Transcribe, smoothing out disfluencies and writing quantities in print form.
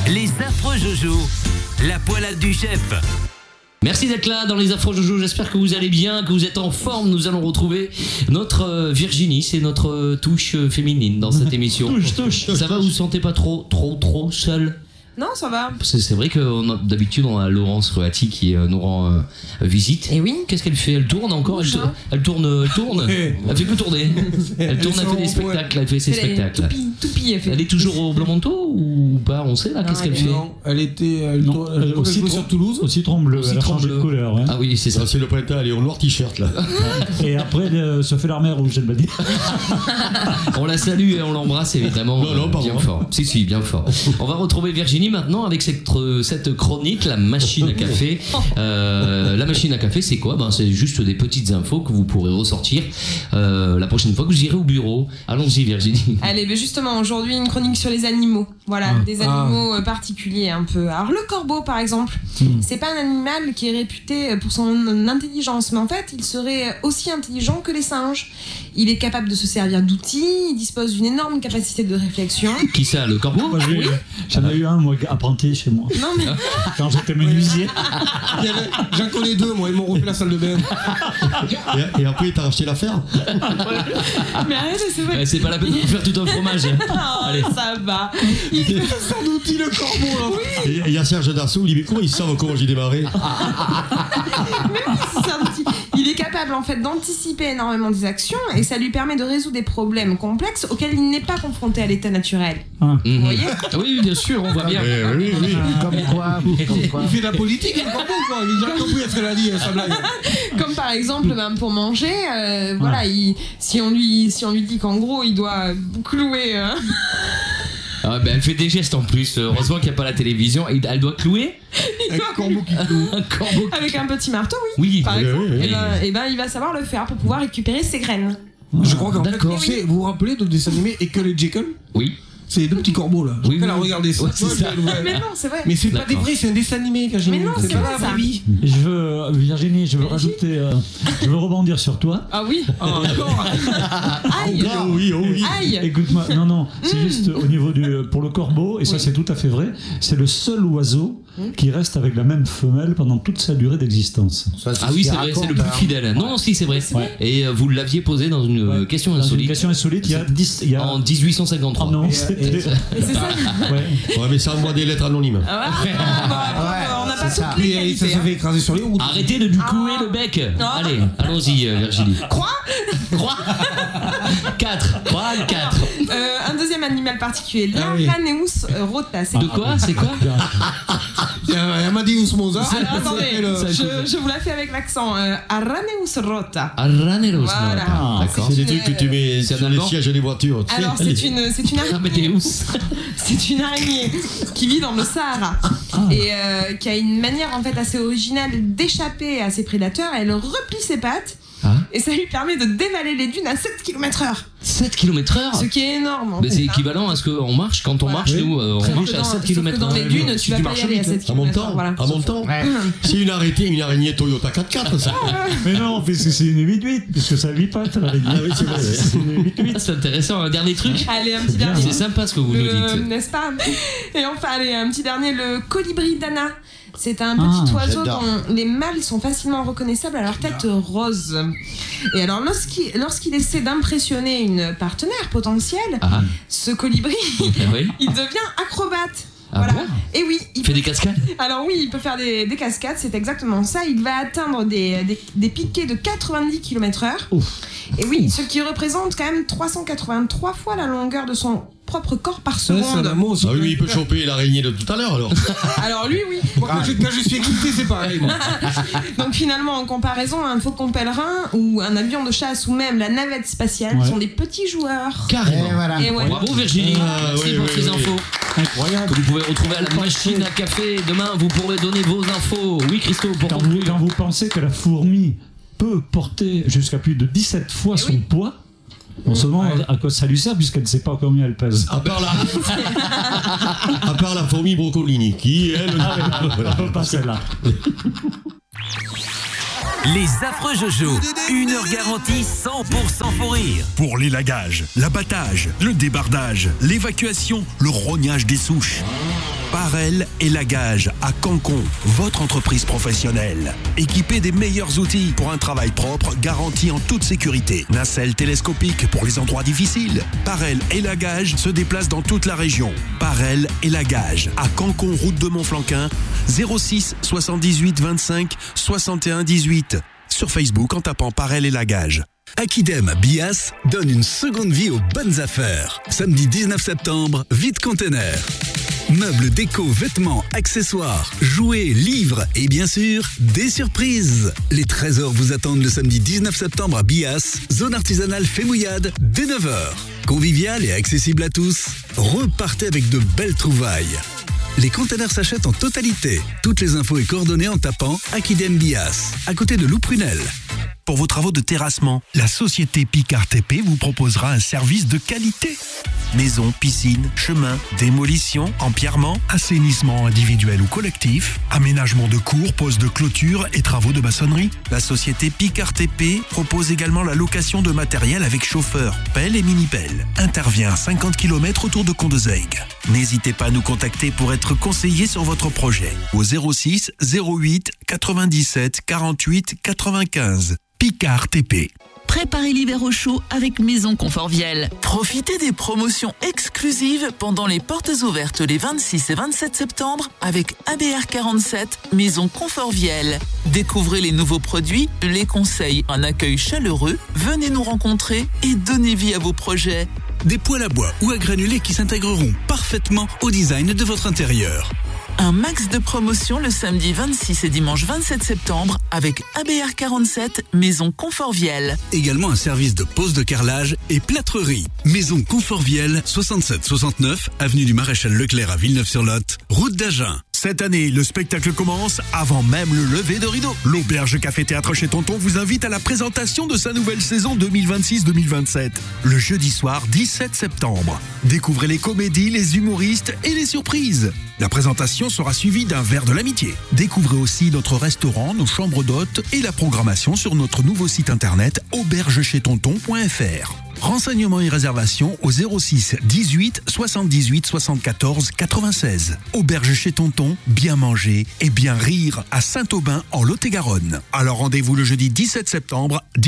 Les affreux Jojo, la poilade du chef. Merci d'être là dans les Affreux Jojo, j'espère que vous allez bien, que vous êtes en forme. Nous allons retrouver notre Virginie, c'est notre touche féminine dans cette émission. touche. Ça va, vous vous sentez pas trop seul? Non, ça va. C'est vrai que d'habitude on a Laurence Roati qui nous rend visite. Et oui. Qu'est-ce qu'elle fait? Elle tourne encore? Elle tourne. Elle fait que tourner. Elle tourne, elle fait des spectacles. Elle fait ses spectacles. Toupie, elle fait. Elle est toujours au Blanc Manteau ou pas? On sait là, qu'est-ce qu'elle fait? Non, elle était au citron sur Toulouse. Au citron bleu, elle a changé de couleur. Hein. Ah oui, c'est ça. C'est le printemps, elle est au noir t-shirt là. Et après, elle se fait l'armée rouge, elle m'a dit. On la salue et on l'embrasse évidemment. Non, pardon. Bien fort. Si, bien fort. On va retrouver Virginie maintenant avec cette chronique, la machine à café. La machine à café, c'est quoi? C'est juste des petites infos que vous pourrez ressortir la prochaine fois que vous irez au bureau. Allons-y, Virginie. Allez, mais justement, aujourd'hui, une chronique sur les animaux. Voilà, des animaux particuliers un peu. Alors, le corbeau, par exemple, c'est pas un animal qui est réputé pour son intelligence, mais en fait, il serait aussi intelligent que les singes. Il est capable de se servir d'outils, il dispose d'une énorme capacité de réflexion. Qui ça, le corbeau? Moi, j'en ai eu un, moi, apprenti chez moi. Non, mais... Quand j'étais menuisier. J'en connais deux, moi, ils m'ont refait la salle de bain. Et après, t'as racheté l'affaire? Mais arrête, c'est vrai. C'est pas la peine de faire tout un fromage. Allez. Ça va. Il fait sans d'outils, le corbeau, là. Et il y a Serge Darceau, il dit mais comment ils savent comment j'ai démarré? Il est capable en fait d'anticiper énormément des actions et ça lui permet de résoudre des problèmes complexes auxquels il n'est pas confronté à l'état naturel. Vous voyez? Oui, bien sûr, on voit bien. Oui. Comme quoi. Il fait de la politique, le corbeau, quoi. Il a compris ce qu'elle a dit, sa blague. Comme par exemple, pour manger, voilà, si on lui dit qu'en gros il doit clouer. Elle fait des gestes en plus. Heureusement qu'il n'y a pas la télévision. Elle doit clouer. Un corbeau qui cloue. Un corbeau. Avec un petit marteau, oui. Par exemple. Oui. Et ben, il va savoir le faire pour pouvoir récupérer ses graines. Je crois qu'en fait, D'accord. vous vous rappelez de dessin animé et que les Jekyll? Oui. C'est les deux petits corbeaux là. Oui, Elle a regardé ça. Ouais, c'est ça. Mais non, c'est vrai. Mais c'est pas des D'accord. vrais, c'est un dessin animé, Virginie. Mais non, c'est pas vrai, la ça. vraie vie. Virginie, je veux rajouter, je veux rebondir sur toi. Ah oui. Encore. Aïe. Oh oui. Aïe. Écoute-moi, non, c'est juste au niveau pour le corbeau, et ça c'est tout à fait vrai, c'est le seul oiseau qui reste avec la même femelle pendant toute sa durée d'existence. Ah oui, c'est vrai, c'est le plus fidèle. Non, si, c'est vrai. Ouais. Et vous l'aviez posé dans une question Dans insolite. une question insolite, il y a... En 1853. Ah non, Et c'est ça. Ouais, mais ça envoie des lettres anonymes. Ah ouais. On n'a pas toutes les Et ça qualités. s'est fait écraser sur les routes. Arrêtez de lui couer le bec. Allez, allons-y, Virginie. Croix. 4. Un deuxième animal particulier, Ah oui. l'Araneus rota. C'est De quoi? C'est quoi? Amadeus Mozart. Alors attendez, je vous la fais avec l'accent. Araneus rota. Araneros. Voilà. D'accord. C'est des trucs que tu mets C'est sur un les Allemand sièges des voitures. tu sais. Alors c'est une Amadeus. c'est une araignée qui vit dans le Sahara et qui a une manière en fait assez originale d'échapper à ses prédateurs. Elle replie ses pattes et ça lui permet de dévaler les dunes à 7 km/h. 7 km/h. Ce qui est énorme. en Mais fait. c'est équivalent à ce qu'on marche quand on marche, nous, on marche à 7 km/h. Dans les dunes, tu vas pas y aller à 7 En km/h. montant, Voilà. en montant. C'est une araignée Toyota 4x4 ça. Mais non, parce que c'est une 8-8, parce que ça vit pas, l'araignée. Ah oui, c'est vrai. C'est une 8-8. C'est intéressant, un dernier truc. Allez, un petit dernier. C'est sympa ce que vous nous dites. N'est-ce pas? Et enfin, allez, un petit dernier, le colibri d'Anna. C'est un petit oiseau j'adore. dont les mâles sont facilement reconnaissables à leur tête rose. Et alors, lorsqu'il essaie d'impressionner une partenaire potentielle, ce colibri, Oui. il devient acrobate. Ah bon? Et oui, Il fait des cascades? alors oui, il peut faire des cascades, c'est exactement ça. Il va atteindre des piquets de 90 km/h. Et oui, ce qui représente quand même 383 fois la longueur de son propre corps par C'est un seconde. amour aussi. Ah oui, il peut choper l'araignée de tout à l'heure alors. Alors lui, oui. Moi, quand je suis écouté, c'est pareil. moi. Donc finalement, en comparaison, un faucon pèlerin ou un avion de chasse ou même la navette spatiale sont des petits joueurs. Carrément. Et voilà. Et ouais. Bravo Virginie, merci pour ces infos. Incroyable. Que vous pouvez retrouver à la machine à café. Demain, vous pourrez donner vos infos. Oui, Christo, pour Quand conclure. vous pensez que la fourmi peut porter jusqu'à plus de 17 fois son poids, on se demande à quoi ça lui sert puisqu'elle ne sait pas combien elle pèse. À part la fourmi brocolini qui elle. Pas celle-là. Les affreux Jojo, 1 heure garantie 100% faux rire. Pour l'élagage, l'abattage, le débardage, l'évacuation, le rognage des souches. Parel et Lagage à Cancon, votre entreprise professionnelle. Équipée des meilleurs outils pour un travail propre, garanti en toute sécurité. Nacelle télescopique pour les endroits difficiles. Parel et Lagage se déplacent dans toute la région. Parel et Lagage à Cancon, route de Montflanquin, 06 78 25 61 18. Sur Facebook en tapant Parel et Lagage. Aquidem Bias donne une seconde vie aux bonnes affaires. Samedi 19 septembre, Vide Container. Meubles, déco, vêtements, accessoires, jouets, livres et bien sûr, des surprises. Les trésors vous attendent le samedi 19 septembre à Bias, zone artisanale Fémouillade, dès 9h. Convivial et accessible à tous, repartez avec de belles trouvailles. Les containers s'achètent en totalité. Toutes les infos et coordonnées en tapant Aquidem Bias, à côté de Loup Prunel. Pour vos travaux de terrassement, la société Picard TP vous proposera un service de qualité. Maison, piscine, chemin, démolition, empierrement, assainissement individuel ou collectif, aménagement de cours, pose de clôture et travaux de maçonnerie. La société Picard TP propose également la location de matériel avec chauffeur, pelle et mini-pelle. Intervient à 50 km autour de Condezaigue. N'hésitez pas à nous contacter pour être conseillé sur votre projet au 06 08 97 48 95. Picard TP. Préparez l'hiver au chaud avec Maison Conforviel. Profitez des promotions exclusives pendant les portes ouvertes les 26 et 27 septembre avec ABR 47 Maison Conforviel. Découvrez les nouveaux produits, les conseils, un accueil chaleureux. Venez nous rencontrer et donnez vie à vos projets. Des poêles à bois ou à granulés qui s'intégreront parfaitement au design de votre intérieur. Un max de promotion le samedi 26 et dimanche 27 septembre avec ABR 47 Maison Conforviel. Également un service de pose de carrelage et plâtrerie. Maison Conforviel, 67-69, avenue du Maréchal Leclerc à Villeneuve-sur-Lot, route d'Agen. Cette année, le spectacle commence avant même le lever de rideau. L'Auberge Café Théâtre chez Tonton vous invite à la présentation de sa nouvelle saison 2026-2027. Le jeudi soir 17 septembre. Découvrez les comédies, les humoristes et les surprises. La présentation sera suivie d'un verre de l'amitié. Découvrez aussi notre restaurant, nos chambres d'hôtes et la programmation sur notre nouveau site internet aubergechetonton.fr. Renseignements et réservations au 06 18 78 74 96. Auberge chez Tonton, bien manger et bien rire à Saint-Aubin en Lot-et-Garonne. Alors rendez-vous le jeudi 17 septembre.